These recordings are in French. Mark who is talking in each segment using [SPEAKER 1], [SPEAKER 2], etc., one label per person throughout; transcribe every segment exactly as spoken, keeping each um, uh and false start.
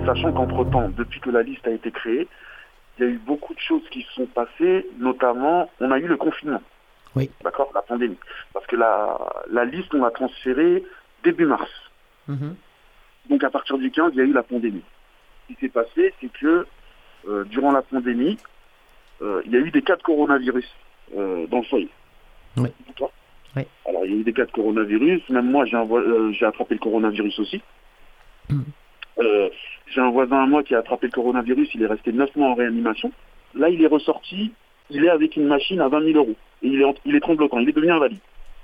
[SPEAKER 1] Et sachant qu'entre-temps, depuis que la liste a été créée, il y a eu beaucoup de choses qui se sont passées, notamment, on a eu le confinement.
[SPEAKER 2] Oui.
[SPEAKER 1] D'accord, la pandémie. Parce que la, la liste, on l'a transférée début mars.
[SPEAKER 2] Mm-hmm.
[SPEAKER 1] Donc à partir du quinze, il y a eu la pandémie. Ce qui s'est passé, c'est que euh, durant la pandémie, euh, il y a eu des cas de coronavirus euh, dans le foyer.
[SPEAKER 2] Oui.
[SPEAKER 1] D'accord.
[SPEAKER 2] Oui.
[SPEAKER 1] Alors il y a eu des cas de coronavirus, même moi j'ai, un vo- euh, j'ai attrapé le coronavirus aussi.
[SPEAKER 2] Mm.
[SPEAKER 1] Euh, j'ai un voisin à moi qui a attrapé le coronavirus, il est resté neuf mois en réanimation. Là il est ressorti, il est avec une machine à vingt mille euros. Et il est, en, il est tremblotant, il est devenu invalide.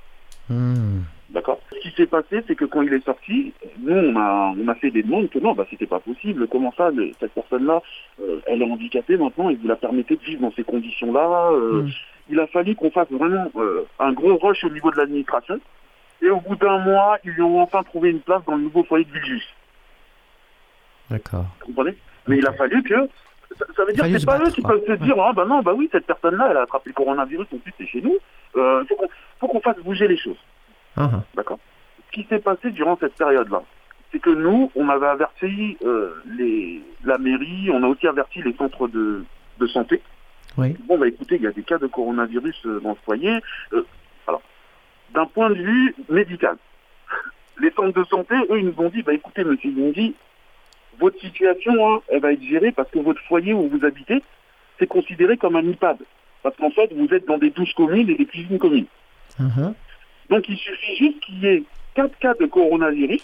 [SPEAKER 2] Mm.
[SPEAKER 1] D'accord. Ce qui s'est passé, c'est que quand il est sorti, nous, on a, on a fait des demandes que non, bah, c'était pas possible. Comment ça, le, cette personne-là, euh, elle est handicapée maintenant et vous la permettez de vivre dans ces conditions-là. Euh,
[SPEAKER 2] Mm.
[SPEAKER 1] Il a fallu qu'on fasse vraiment euh, un gros rush au niveau de l'administration. Et au bout d'un mois, ils lui ont enfin trouvé une place dans le nouveau foyer de Villejuif.
[SPEAKER 2] D'accord.
[SPEAKER 1] Vous comprenez? Mais il a fallu que... Ça, ça veut dire que c'est pas eux qui peuvent se dire, ah bah non, bah oui, cette personne-là, elle a attrapé le coronavirus, en plus c'est chez nous. Il euh, faut, qu'on, faut qu'on fasse bouger les choses.
[SPEAKER 2] Uh-huh.
[SPEAKER 1] D'accord. Ce qui s'est passé durant cette période-là, c'est que nous, on avait averti euh, les, la mairie, on a aussi averti les centres de, de santé.
[SPEAKER 2] Oui.
[SPEAKER 1] Bon, bah écoutez, il y a des cas de coronavirus euh, dans le foyer. Euh, alors, d'un point de vue médical, les centres de santé, eux, ils nous ont dit, bah écoutez, monsieur Yindi, votre situation, hein, elle va être gérée parce que votre foyer où vous habitez, c'est considéré comme un EHPAD. Parce qu'en fait, vous êtes dans des douches communes et des cuisines communes.
[SPEAKER 2] Uh-huh.
[SPEAKER 1] Donc, il suffit juste qu'il y ait quatre cas de coronavirus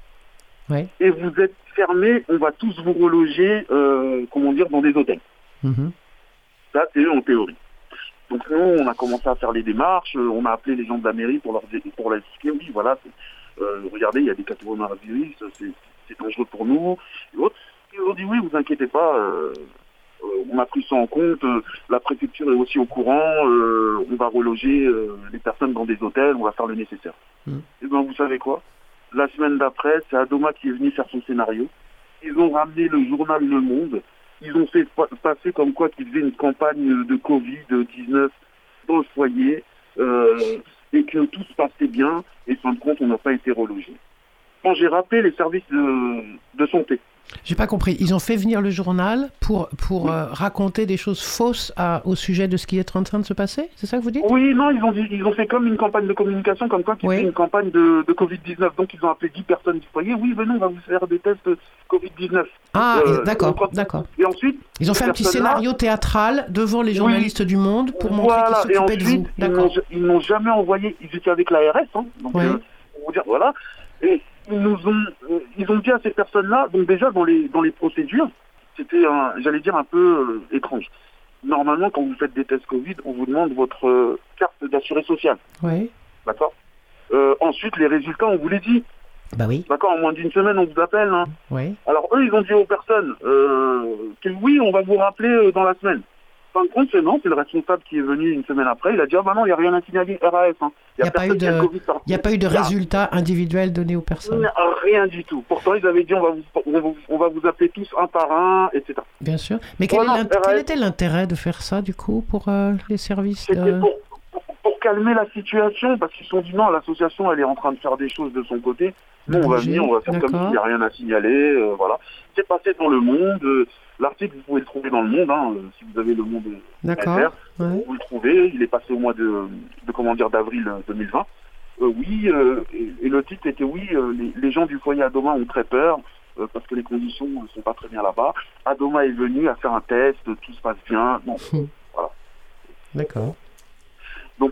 [SPEAKER 2] Oui.
[SPEAKER 1] et vous êtes fermés, on va tous vous reloger, euh, comment dire, dans des hôtels.
[SPEAKER 2] Mm-hmm.
[SPEAKER 1] Ça, c'est eux en théorie. Donc, nous, on a commencé à faire les démarches, euh, on a appelé les gens de la mairie pour leur, pour leur expliquer, oui, voilà, euh, regardez, il y a des cas de coronavirus, c'est, c'est dangereux pour nous. Et autres. Ils ont dit, oui, vous inquiétez pas, euh, euh, on a pris ça en compte, euh, la préfecture est aussi au courant, euh, on va reloger euh, les personnes dans des hôtels, on va faire le nécessaire.
[SPEAKER 2] Mm.
[SPEAKER 1] Et bien, vous savez quoi? La semaine d'après, c'est Adoma qui est venu faire son scénario. Ils ont ramené le journal Le Monde. Ils ont fait passer comme quoi qu'ils faisaient une campagne de covid dix-neuf dans le foyer euh, et que tout se passait bien. Et fin de compte, on n'a pas été relogé. Quand j'ai rappelé les services de, de santé,
[SPEAKER 2] J'ai pas compris. Ils ont fait venir le journal pour, pour oui. euh, raconter des choses fausses à, au sujet de ce qui est en train de se passer? C'est ça que vous dites?
[SPEAKER 1] Oui, non, ils ont, dit, ils ont fait comme une campagne de communication, comme quoi qu'ils oui. faisaient une campagne de, de covid dix-neuf. Donc, ils ont appelé dix personnes du foyer. Oui, venez, on va vous faire des tests covid dix-neuf.
[SPEAKER 2] Ah, euh, d'accord, donc, d'accord.
[SPEAKER 1] Et ensuite...
[SPEAKER 2] Ils ont fait un petit scénario théâtral devant les journalistes oui. du Monde pour montrer voilà. qu'ils s'occupaient de vous.
[SPEAKER 1] D'accord. Ils n'ont jamais envoyé... Ils étaient avec l'A R S, hein. Donc, oui. euh, pour vous dire, voilà. Et... Ils nous ont, euh, ils ont dit à ces personnes-là, donc déjà dans les dans les procédures, c'était, un, j'allais dire un peu euh, étrange. Normalement, quand vous faites des tests Covid, on vous demande votre euh, carte d'assuré social.
[SPEAKER 2] Oui.
[SPEAKER 1] D'accord. Euh, ensuite, les résultats, on vous les dit.
[SPEAKER 2] Bah oui.
[SPEAKER 1] D'accord. En moins d'une semaine, on vous appelle. Hein.
[SPEAKER 2] Oui.
[SPEAKER 1] Alors eux, ils ont dit aux personnes euh, que oui, on va vous rappeler euh, dans la semaine. Fin de compte, c'est non, c'est le responsable qui est venu une semaine après. Il a dit ah bah non, il n'y a rien à signaler R A S. Hein.
[SPEAKER 2] Il n'y a, a, pas eu de, il y a pas eu de résultats individuels donnés aux personnes.
[SPEAKER 1] Rien du tout. Pourtant, ils avaient dit on va vous, on va, on va vous appeler tous un par un, et cetera.
[SPEAKER 2] Bien sûr. Mais quel, voilà, est quel était l'intérêt de faire ça, du coup, pour euh, les services
[SPEAKER 1] C'était
[SPEAKER 2] de...
[SPEAKER 1] pour, pour, pour calmer la situation, parce qu'ils se sont dit non, l'association, elle est en train de faire des choses de son côté. Nous, on va venir, on va faire comme s'il n'y a rien à signaler. Euh, voilà. C'est passé dans le Monde. Euh, L'article, vous pouvez le trouver dans le Monde, hein, si vous avez le Monde.
[SPEAKER 2] D'accord. Ouais.
[SPEAKER 1] Vous le trouvez. Il est passé au mois de, de comment dire, d'avril deux mille vingt. Euh, oui, euh, et, et le titre était oui, euh, les, les gens du foyer Adoma ont très peur euh, parce que les conditions ne sont pas très bien là-bas. Adoma est venu à faire un test, tout se passe bien. Bon, hum. Voilà.
[SPEAKER 2] D'accord.
[SPEAKER 1] Donc,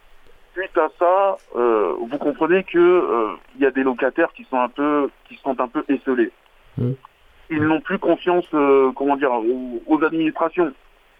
[SPEAKER 1] suite à ça, euh, vous comprenez que euh, il y a des locataires qui sont un peu, qui sont un peu esselés. Hum. Ils n'ont plus confiance, euh, comment dire, aux, aux administrations.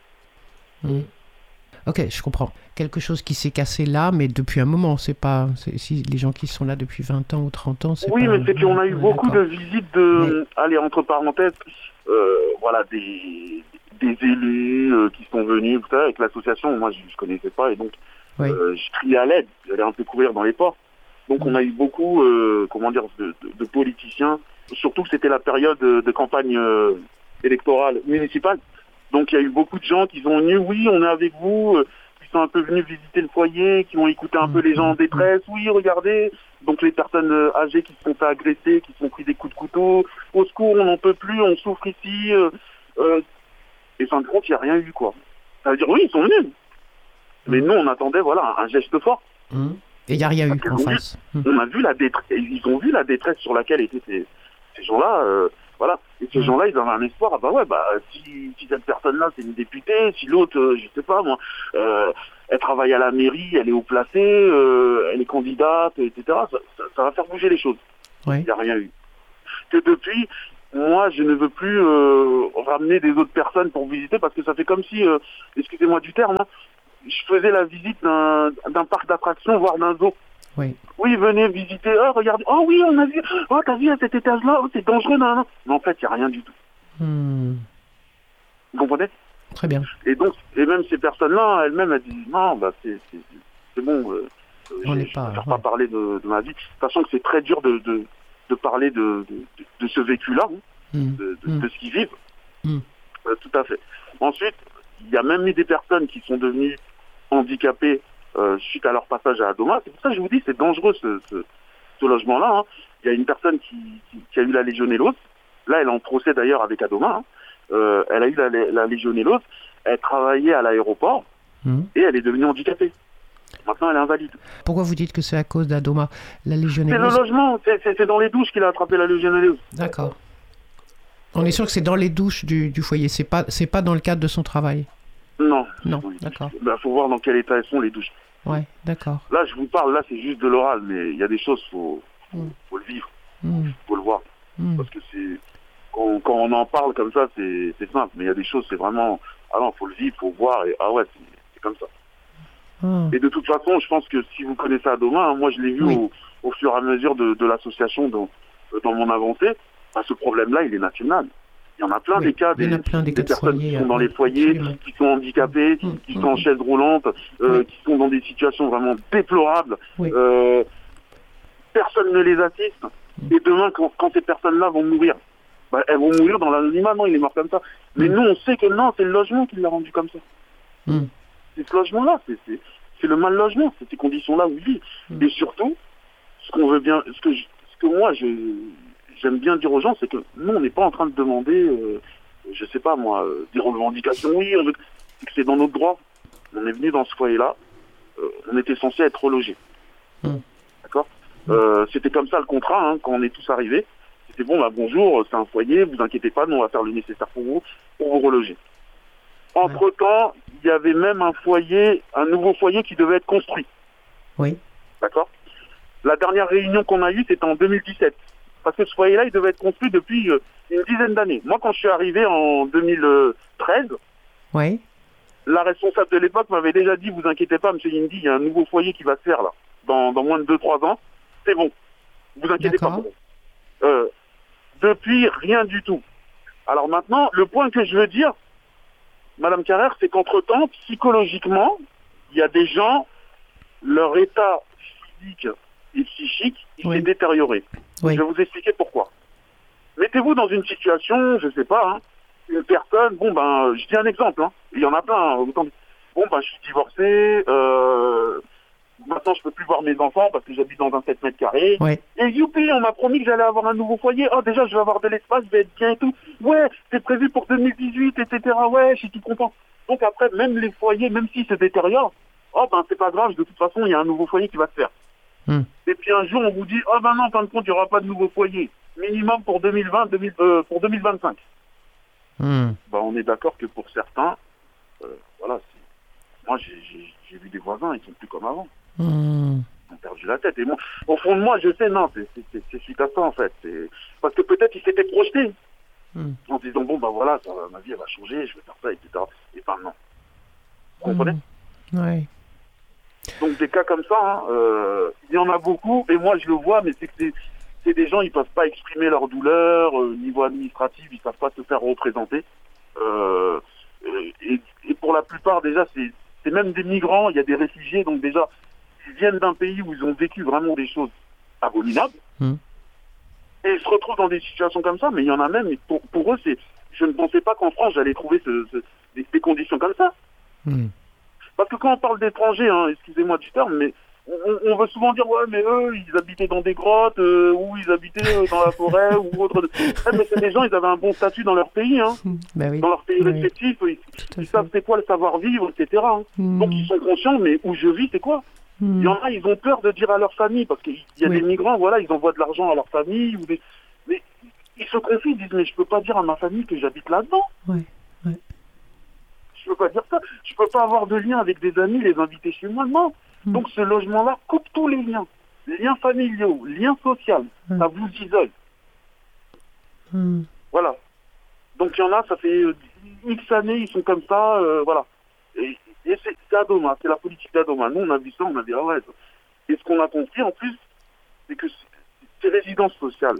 [SPEAKER 2] Hum. Ok, je comprends. Quelque chose qui s'est cassé là, mais depuis un moment, c'est pas... C'est, si les gens qui sont là depuis vingt ans ou trente ans, c'est
[SPEAKER 1] oui,
[SPEAKER 2] pas...
[SPEAKER 1] Oui, mais c'est qu'on a eu
[SPEAKER 2] ouais,
[SPEAKER 1] beaucoup
[SPEAKER 2] d'accord.
[SPEAKER 1] de visites de...
[SPEAKER 2] Mais...
[SPEAKER 1] Allez, entre parenthèses, euh, voilà, des, des élus euh, qui sont venus, vous savez, avec l'association, moi je ne connaissais pas, et donc oui. euh, je criais à l'aide, j'allais un peu courir dans les portes. Donc mmh. on a eu beaucoup, euh, comment dire, de, de, de politiciens, surtout que c'était la période de, de campagne euh, électorale municipale. Donc il y a eu beaucoup de gens qui sont venus, oui, on est avec vous, euh, qui sont un peu venus visiter le foyer, qui ont écouté un mmh. peu les gens en détresse, oui, regardez. Donc les personnes âgées qui se sont fait agresser, qui se sont pris des coups de couteau, au secours, on n'en peut plus, on souffre ici. Euh, euh, et fin de compte, il n'y a rien eu, quoi. Ça veut dire, oui, ils sont venus. Mmh. Mais nous, on attendait, voilà, un geste fort.
[SPEAKER 2] Mmh. Et il n'y a rien eu en face.
[SPEAKER 1] Vu, mmh. On a vu la détresse, ils ont vu la détresse sur laquelle étaient ces, ces gens-là, euh, voilà. Et ces mmh. gens-là, ils avaient un espoir, ah bah ouais, bah, si, si cette personne-là, c'est une députée, si l'autre, euh, je sais pas, moi, euh, elle travaille à la mairie, elle est haut placée, euh, elle est candidate, et cetera, ça, ça, ça va faire bouger les choses.
[SPEAKER 2] Oui.
[SPEAKER 1] Il n'y a rien eu. Que depuis, moi, je ne veux plus euh, ramener des autres personnes pour visiter, parce que ça fait comme si, euh, excusez-moi du terme, hein, je faisais la visite d'un, d'un parc d'attractions, voire d'un zoo.
[SPEAKER 2] Oui.
[SPEAKER 1] Oui, venez visiter. Oh, regardez. Oh oui, on a vu. Oh, t'as vu à cet étage-là. Oh, c'est dangereux, non, non. Mais en fait, il n'y a rien du tout.
[SPEAKER 2] Hmm.
[SPEAKER 1] Vous comprenez?
[SPEAKER 2] Très bien.
[SPEAKER 1] Et donc, et même ces personnes-là, elles-mêmes, elles disent non, bah c'est, c'est, c'est bon. Euh,
[SPEAKER 2] on n'est
[SPEAKER 1] je
[SPEAKER 2] pas.
[SPEAKER 1] ne préfère
[SPEAKER 2] Ouais.
[SPEAKER 1] pas parler de, de ma vie, sachant que c'est très dur de, de, de parler de, de, de, de ce vécu-là, hein,
[SPEAKER 2] hmm.
[SPEAKER 1] de, de,
[SPEAKER 2] hmm.
[SPEAKER 1] de ce qu'ils vivent.
[SPEAKER 2] Hmm.
[SPEAKER 1] Euh, tout à fait. Ensuite, il y a même eu des personnes qui sont devenues handicapées euh, suite à leur passage à Adoma. C'est pour ça que je vous dis, c'est dangereux ce, ce, ce logement-là. Hein. Il y a une personne qui, qui, qui a eu la légionellose. Là, elle est en procès d'ailleurs avec Adoma. Hein. Euh, elle a eu la, la légionellose. Elle travaillait à l'aéroport mmh. et elle est devenue handicapée. Maintenant, elle est invalide.
[SPEAKER 2] Pourquoi vous dites que c'est à cause d'Adoma, la légionellose?
[SPEAKER 1] C'est le logement. C'est, c'est, c'est dans les douches qu'il a attrapé la légionellose.
[SPEAKER 2] D'accord. On est sûr que c'est dans les douches du, du foyer. C'est pas, c'est pas dans le cadre de son travail.
[SPEAKER 1] Non.
[SPEAKER 2] Non,
[SPEAKER 1] oui.
[SPEAKER 2] d'accord.
[SPEAKER 1] Il bah, faut voir dans quel état elles sont les douches.
[SPEAKER 2] Ouais, d'accord.
[SPEAKER 1] Là, je vous parle, là, c'est juste de l'oral, mais il y a des choses, faut, faut,
[SPEAKER 2] mm.
[SPEAKER 1] faut le vivre,
[SPEAKER 2] mm.
[SPEAKER 1] faut le voir,
[SPEAKER 2] mm.
[SPEAKER 1] parce que c'est quand, quand on en parle comme ça, c'est, c'est simple, mais il y a des choses, c'est vraiment, ah non, faut le vivre, faut voir, et ah ouais, c'est, c'est comme ça.
[SPEAKER 2] Mm.
[SPEAKER 1] Et de toute façon, je pense que si vous connaissez Adoma, hein, moi je l'ai vu oui. au, au fur et à mesure de, de l'association dans, dans mon avancée, bah, ce problème-là, il est national. Il y en a plein
[SPEAKER 2] oui,
[SPEAKER 1] des cas, des,
[SPEAKER 2] plein des,
[SPEAKER 1] des
[SPEAKER 2] cas
[SPEAKER 1] personnes
[SPEAKER 2] foyers,
[SPEAKER 1] qui sont dans
[SPEAKER 2] euh,
[SPEAKER 1] les foyers,
[SPEAKER 2] absolument.
[SPEAKER 1] qui sont handicapées,
[SPEAKER 2] mmh,
[SPEAKER 1] qui
[SPEAKER 2] mmh,
[SPEAKER 1] sont en chaise roulante, euh,
[SPEAKER 2] oui.
[SPEAKER 1] qui sont dans des situations vraiment déplorables.
[SPEAKER 2] Oui.
[SPEAKER 1] Euh, personne ne les assiste. Mmh. Et demain, quand, quand ces personnes-là vont mourir, bah, elles vont mourir dans l'anonymat. Non, il est mort comme ça. Mais mmh. nous, on sait que non, c'est le logement qui l'a rendu comme ça.
[SPEAKER 2] Mmh.
[SPEAKER 1] C'est ce logement-là, c'est, c'est, c'est le mal logement, c'est ces conditions-là où il vit. Mmh. Et surtout, ce qu'on veut bien, ce que, je, ce que moi, je, j'aime bien dire aux gens, c'est que nous, on n'est pas en train de demander... Euh, je sais pas moi, euh, des revendications, oui, on veut... c'est que c'est dans notre droit. On est venu dans ce foyer-là, euh, on était censé être relogés. Mmh. D'accord mmh. euh, C'était comme ça le contrat, hein, quand on est tous arrivés. C'était bon, bah bonjour, c'est un foyer, vous inquiétez pas, nous on va faire le nécessaire pour vous, pour vous reloger. Entre-temps, il y avait même un foyer, un nouveau foyer qui devait être construit.
[SPEAKER 2] Oui. D'accord.
[SPEAKER 1] La dernière réunion qu'on a eue, c'était en deux mille dix-sept. Parce que ce foyer-là, il devait être construit depuis euh, une dizaine d'années. Moi, quand je suis arrivé en deux mille treize,
[SPEAKER 2] oui.
[SPEAKER 1] la responsable de l'époque m'avait déjà dit, vous inquiétez pas, monsieur Yindi, il y a un nouveau foyer qui va se faire là, dans, dans moins de deux trois ans. C'est bon. Vous inquiétez
[SPEAKER 2] D'accord.
[SPEAKER 1] pas. Euh, depuis, rien du tout. Alors maintenant, le point que je veux dire, Madame Carrère, c'est qu'entre-temps, psychologiquement, il y a des gens, leur état physique et psychique, il
[SPEAKER 2] oui.
[SPEAKER 1] s'est détérioré.
[SPEAKER 2] Oui.
[SPEAKER 1] Je vais vous expliquer pourquoi. Mettez-vous dans une situation, je sais pas, hein, une personne, bon ben, je dis un exemple, hein, il y en a plein, hein, autant, bon ben, je suis divorcé, euh, maintenant je peux plus voir mes enfants parce que j'habite dans un sept mètres carrés,
[SPEAKER 2] oui.
[SPEAKER 1] et youpi, on m'a promis que j'allais avoir un nouveau foyer, oh déjà je vais avoir de l'espace, je vais être bien et tout, ouais, c'est prévu pour deux mille dix-huit, et cetera, ouais, je suis tout content. Donc après, même les foyers, même s'ils se détériorent, oh ben c'est pas grave, de toute façon, il y a un nouveau foyer qui va se faire. Hmm. Et puis un jour, on vous dit, oh ben non, en fin de compte, il n'y aura pas de nouveau foyer. Minimum pour deux mille vingt, deux mille, euh, pour deux mille vingt-cinq. Hmm. Ben, on est d'accord que pour certains, euh, voilà, c'est... moi, j'ai, j'ai, j'ai vu des voisins, ils sont plus comme avant. Hmm. Ils ont perdu la tête. Et moi, au fond de moi, je sais, non, c'est, c'est, c'est, c'est suite à ça, en fait. C'est... Parce que peut-être ils s'étaient projetés. Hmm. En disant, bon, ben voilà, ça, ma vie, elle va changer, je vais faire ça, et cetera. Et ben non. Vous comprenez ?
[SPEAKER 2] Hmm. Oui.
[SPEAKER 1] Donc des cas comme ça, hein, euh, il y en a beaucoup, et moi je le vois, mais c'est que c'est, c'est des gens, ils peuvent pas exprimer leur douleur, au euh, niveau administratif, ils savent pas se faire représenter. Euh, et, et pour la plupart déjà, c'est, c'est même des migrants, il y a des réfugiés, donc déjà, ils viennent d'un pays où ils ont vécu vraiment des choses abominables, mmh. et ils se retrouvent dans des situations comme ça, mais il y en a même, et pour, pour eux, c'est, je ne pensais pas qu'en France, j'allais trouver ce, ce, des, des conditions comme ça. Mmh. Parce que quand on parle d'étrangers, hein, excusez-moi du terme, mais on, on veut souvent dire, ouais, mais eux, ils habitaient dans des grottes, euh, ou ils habitaient euh, dans la forêt, ou autre. Ouais, mais c'est des gens, ils avaient un bon statut dans leur pays, hein.
[SPEAKER 2] Ben oui.
[SPEAKER 1] Dans leur pays
[SPEAKER 2] Oui.
[SPEAKER 1] respectif, ils, ils savent c'est quoi le savoir-vivre, et cetera. Hein.
[SPEAKER 2] Mm.
[SPEAKER 1] Donc ils sont conscients, mais où je vis, c'est quoi?
[SPEAKER 2] Mm.
[SPEAKER 1] Il y en a, ils ont peur de dire à leur famille, parce qu'il y a
[SPEAKER 2] Oui.
[SPEAKER 1] des migrants, voilà, ils envoient de l'argent à leur famille, ou des... mais ils se confient, ils disent, mais je peux pas dire à ma famille que j'habite là-dedans.
[SPEAKER 2] Ouais. Ouais.
[SPEAKER 1] Je peux pas dire ça. Je peux pas avoir de lien avec des amis, les inviter chez moi, non.
[SPEAKER 2] Mm.
[SPEAKER 1] Donc ce logement-là coupe tous les liens. Liens familiaux, liens sociaux,
[SPEAKER 2] Mm.
[SPEAKER 1] ça vous isole.
[SPEAKER 2] Mm.
[SPEAKER 1] Voilà. Donc il y en a, ça fait euh, X années, ils sont comme ça, euh, voilà. Et, et c'est c'est Adoma, c'est la politique d'Adoma. Nous, on a vu ça, on a dit, ah ouais. Et ce qu'on a compris, en plus, c'est que ces résidences sociales,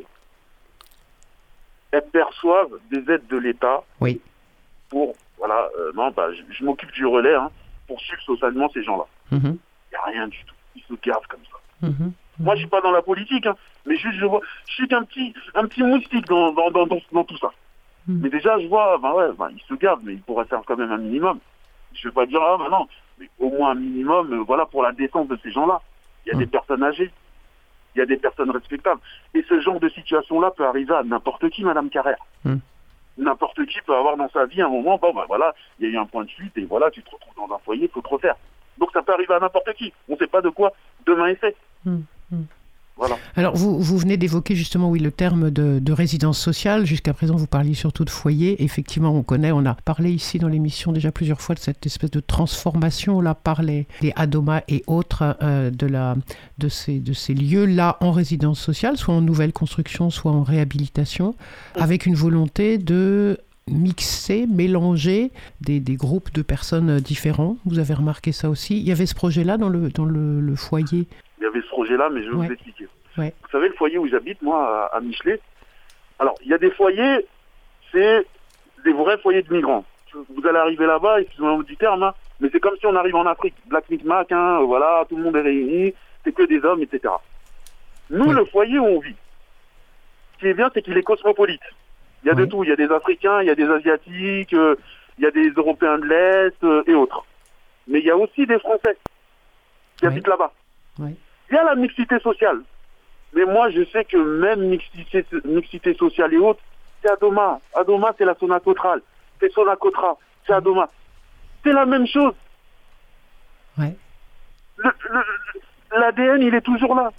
[SPEAKER 1] elles perçoivent des aides de l'État
[SPEAKER 2] Oui.
[SPEAKER 1] pour, voilà, euh, non, bah, je, je m'occupe du relais, hein, pour suivre socialement ces gens-là.
[SPEAKER 2] Mhm.
[SPEAKER 1] Il n'y a rien du tout. Ils se gardent comme ça.
[SPEAKER 2] Mhm.
[SPEAKER 1] Moi, je suis pas dans la politique, hein, mais juste, je vois, je suis qu'un petit, un petit moustique dans, dans, dans, dans, dans tout ça.
[SPEAKER 2] Mm.
[SPEAKER 1] Mais déjà, je vois, ben ouais, ben, ils se gardent, mais ils pourraient faire quand même un minimum. Je vais pas dire, ah ben non, mais au moins un minimum, euh, voilà, pour la défense de ces gens-là. Il y a
[SPEAKER 2] Mm.
[SPEAKER 1] des personnes âgées, il y a des personnes respectables. Et ce genre de situation-là peut arriver à n'importe qui, Madame Carrère.
[SPEAKER 2] Mm.
[SPEAKER 1] N'importe qui peut avoir dans sa vie un moment, bon ben voilà, il y a eu un point de fuite, et voilà, tu te retrouves dans un foyer, il faut te refaire. Donc ça peut arriver à n'importe qui. On ne sait pas de quoi demain est fait.
[SPEAKER 2] Mm. Mm.
[SPEAKER 1] Voilà.
[SPEAKER 2] Alors, vous, vous venez d'évoquer justement, oui, le terme de, de résidence sociale. Jusqu'à présent, vous parliez surtout de foyer. Effectivement, on connaît, on a parlé ici dans l'émission déjà plusieurs fois de cette espèce de transformation là par les, les Adoma et autres euh, de, la, de ces, de ces lieux-là en résidence sociale, soit en nouvelle construction, soit en réhabilitation, avec une volonté de mixer, mélanger des, des groupes de personnes différents. Vous avez remarqué ça aussi. Il y avait ce projet-là dans le, dans le, le foyer.
[SPEAKER 1] Il y avait ce projet-là, mais je vais
[SPEAKER 2] Ouais.
[SPEAKER 1] vous expliquer.
[SPEAKER 2] Ouais.
[SPEAKER 1] Vous savez, le foyer où j'habite, moi, à, à Michelet, alors, il y a des foyers, c'est des vrais foyers de migrants. Vous allez arriver là-bas, excusez-moi du terme, hein, mais c'est comme si on arrive en Afrique. Black Micmac, hein, voilà, tout le monde est réuni, c'est que des hommes, et cetera. Nous,
[SPEAKER 2] Oui.
[SPEAKER 1] le foyer où on vit, ce qui est bien, c'est qu'il est cosmopolite. Il y a de
[SPEAKER 2] Oui.
[SPEAKER 1] tout. Il y a des Africains, il y a des Asiatiques, euh, il y a des Européens de l'Est euh, et autres. Mais il y a aussi des Français qui
[SPEAKER 2] Oui.
[SPEAKER 1] habitent là-bas.
[SPEAKER 2] Oui.
[SPEAKER 1] Il y a la mixité sociale. Mais moi, je sais que même mixité, mixité sociale et autres, c'est Adoma. Adoma, c'est la Sonacotrale. C'est Sonacotra. C'est Adoma. C'est la même chose.
[SPEAKER 2] Ouais.
[SPEAKER 1] Le- le- L'A D N, il est toujours là.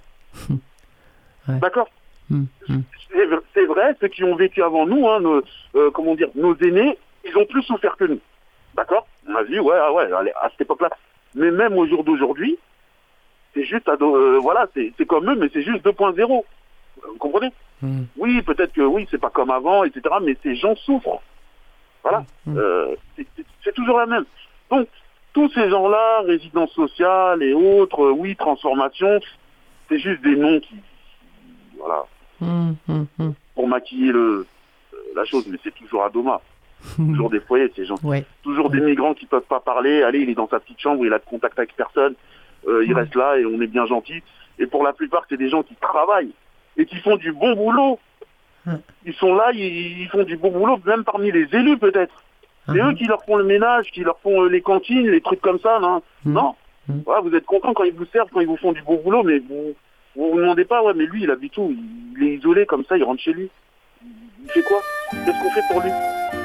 [SPEAKER 2] Ouais.
[SPEAKER 1] D'accord.
[SPEAKER 2] Mm. Mm.
[SPEAKER 1] C'est v- c'est vrai, ceux qui ont vécu avant nous, hein, nos, euh, comment dire, nos aînés, ils ont plus souffert que nous. D'accord. On a vu, ouais, ah ouais, allez, à cette époque-là. Mais même au jour d'aujourd'hui, c'est juste, ado- euh, voilà, c'est c'est comme eux, mais c'est juste deux point zéro. Vous comprenez?
[SPEAKER 2] Mm.
[SPEAKER 1] Oui, peut-être que oui, c'est pas comme avant, et cetera. Mais ces gens souffrent. Voilà.
[SPEAKER 2] Mm.
[SPEAKER 1] Euh, c'est- c'est c'est toujours la même. Donc, tous ces gens-là, résidence sociale et autres, euh, oui, transformation, c'est juste des noms qui, voilà,
[SPEAKER 2] Mm. Mm. Mm.
[SPEAKER 1] pour maquiller le, euh, la chose. Mais c'est toujours Adoma. Toujours des foyers, ces gens.
[SPEAKER 2] Ouais.
[SPEAKER 1] Toujours des migrants qui peuvent pas parler. Allez, il est dans sa petite chambre, il a de contact avec personne. Euh, il
[SPEAKER 2] Ouais.
[SPEAKER 1] reste là et on est bien gentil. Et pour la plupart, c'est des gens qui travaillent et qui font du bon boulot.
[SPEAKER 2] Ouais.
[SPEAKER 1] Ils sont là, ils, ils font du bon boulot, même parmi les élus peut-être. C'est
[SPEAKER 2] Mhm.
[SPEAKER 1] eux qui leur font le ménage, qui leur font euh, les cantines, les trucs comme ça, non
[SPEAKER 2] Mhm.
[SPEAKER 1] Non.
[SPEAKER 2] Mhm.
[SPEAKER 1] Voilà, vous êtes contents quand ils vous servent, quand ils vous font du bon boulot, mais vous vous, vous demandez pas, ouais, mais lui, il habite où? Il est isolé comme ça, il rentre chez lui. Il fait quoi? Qu'est-ce qu'on fait pour lui?